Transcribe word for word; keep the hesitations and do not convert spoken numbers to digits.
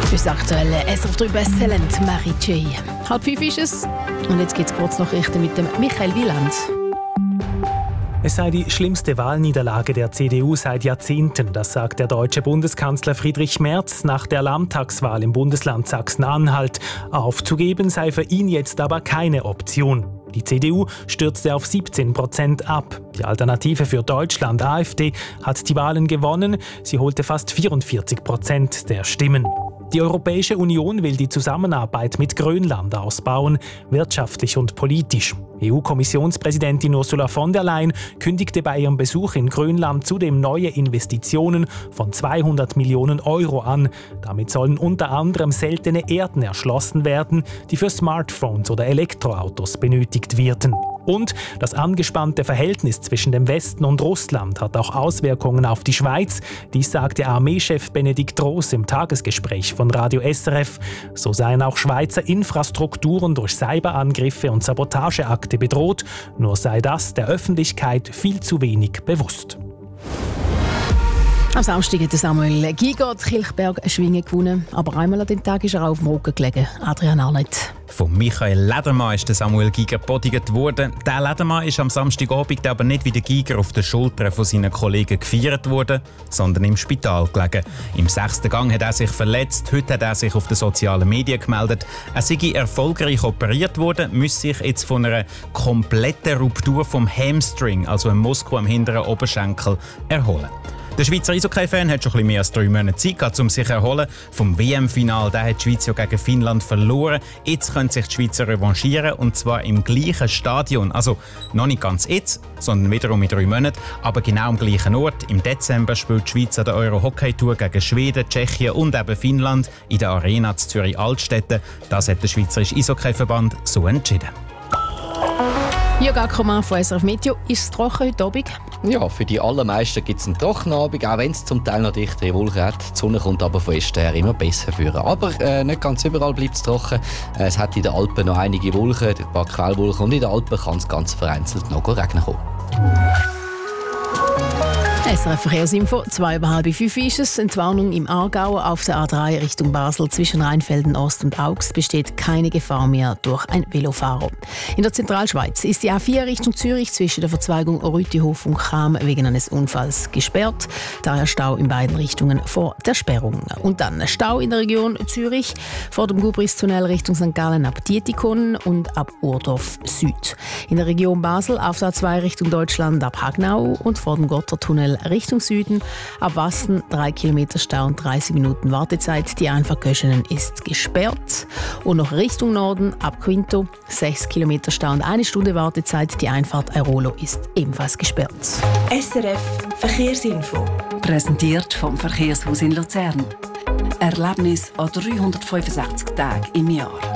Das aktuelle S R F drei Besttalent Mary J. Halb fünf ist es. Und jetzt gibt es Kurznachrichten mit dem Michael Wieland. Es sei die schlimmste Wahlniederlage der C D U seit Jahrzehnten, das sagt der deutsche Bundeskanzler Friedrich Merz nach der Landtagswahl im Bundesland Sachsen-Anhalt. Aufzugeben sei für ihn jetzt aber keine Option. Die C D U stürzte auf siebzehn Prozent ab. Die Alternative für Deutschland, A f D, hat die Wahlen gewonnen. Sie holte fast vierundvierzig Prozent der Stimmen. Die Europäische Union will die Zusammenarbeit mit Grönland ausbauen, wirtschaftlich und politisch. E U-Kommissionspräsidentin Ursula von der Leyen kündigte bei ihrem Besuch in Grönland zudem neue Investitionen von zweihundert Millionen Euro an. Damit sollen unter anderem seltene Erden erschlossen werden, die für Smartphones oder Elektroautos benötigt werden. Und das angespannte Verhältnis zwischen dem Westen und Russland hat auch Auswirkungen auf die Schweiz. Dies sagte Armeechef Benedikt Gross im Tagesgespräch von Radio S R F. So seien auch Schweizer Infrastrukturen durch Cyberangriffe und Sabotageakte bedroht. Nur sei das der Öffentlichkeit viel zu wenig bewusst. Am Samstag hat Samuel Giger die Kilchberg-Schwingen gewonnen. Aber einmal an den Tag ist er auch auf dem Rücken gelegen. Adrian Arnett. Von Michael Ledermann ist der Samuel Giger bodigt worden. Der Ledermann ist am Samstagabend aber nicht wie der Giger auf den Schultern von seinen Kollegen gefeiert worden, sondern im Spital gelegen. Im sechsten Gang hat er sich verletzt. Heute hat er sich auf den sozialen Medien gemeldet. Er sei erfolgreich operiert worden, müsse sich jetzt von einer kompletten Ruptur vom Hamstring, also einem Muskel am hinteren Oberschenkel, erholen. Der Schweizer Eishockey-Fan hat schon ein bisschen mehr als drei Monate Zeit gehabt, um sich zu erholen. Vom W M-Final hat die Schweiz ja gegen Finnland verloren. Jetzt können sich die Schweizer revanchieren, und zwar im gleichen Stadion. Also noch nicht ganz jetzt, sondern wiederum in drei Monaten, aber genau am gleichen Ort. Im Dezember spielt die Schweiz an der Euro-Hockey-Tour gegen Schweden, Tschechien und eben Finnland in der Arena zu Zürich-Altstetten. Das hat der Schweizerische Eishockey-Verband so entschieden. Jörg Ackermann von S R F Meteo. Ist es trocken heute Abend? Ja, für die allermeisten gibt es einen trockenen Abend, auch wenn es zum Teil noch dichtere Wolken hat. Die Sonne kommt aber von Westen her immer besser führen. Aber äh, nicht ganz überall bleibt es trocken. Äh, es hat in den Alpen noch einige Wolken, ein paar Quellwolken, und in den Alpen kann es ganz vereinzelt noch regnen kommen. S R F Verkehrsinfo, zwei über halb fünf ist es. Entwarnung im Aargau auf der A drei Richtung Basel zwischen Rheinfelden Ost und Augst besteht keine Gefahr mehr durch ein Velofahrer. In der Zentralschweiz ist die A vier Richtung Zürich zwischen der Verzweigung Rütihof und Cham wegen eines Unfalls gesperrt. Daher Stau in beiden Richtungen vor der Sperrung. Und dann Stau in der Region Zürich vor dem Gubristunnel Richtung Sankt Gallen ab Dietikon und ab Urdorf Süd. In der Region Basel auf der A zwei Richtung Deutschland ab Hagnau und vor dem Gotthardtunnel Richtung Süden. Ab Wasten drei Kilometer Stau und dreißig Minuten Wartezeit. Die Einfahrt Köschenen ist gesperrt. Und noch Richtung Norden ab Quinto sechs Kilometer Stau und eine Stunde Wartezeit. Die Einfahrt Airolo ist ebenfalls gesperrt. S R F Verkehrsinfo. Präsentiert vom Verkehrshaus in Luzern. Erlebnis an dreihundertfünfundsechzig Tagen im Jahr.